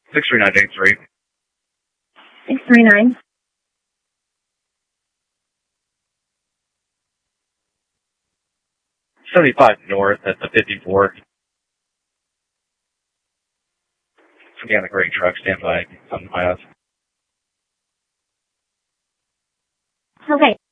63983. 639. 75 north at the 54. Somebody on the gray truck, stand by. Something to my house. Okay.